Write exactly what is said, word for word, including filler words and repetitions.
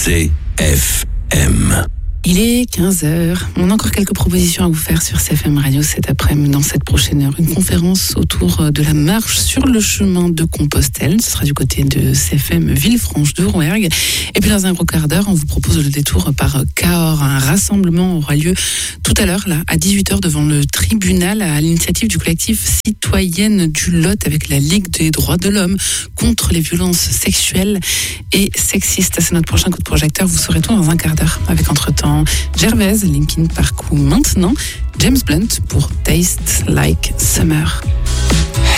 C F M. Il est quinze heures. On a encore quelques propositions à vous faire sur C F M Radio cet après-midi, dans cette prochaine heure. Une conférence autour de la marche sur le chemin de Compostelle. Ce sera du côté de C F M Villefranche de Rouergue. Et puis dans un gros quart d'heure, on vous propose le détour par Cahors. Un rassemblement aura lieu tout à l'heure, là, à dix-huit heures, devant le tribunal, à l'initiative du collectif Citoyenne du Lot, avec la Ligue des droits de l'homme contre les violences sexuelles et sexistes. C'est notre prochain coup de projecteur. Vous saurez tout dans un quart d'heure, avec entre-temps Gervais, Linkin Park ou maintenant James Blunt pour Taste Like Summer.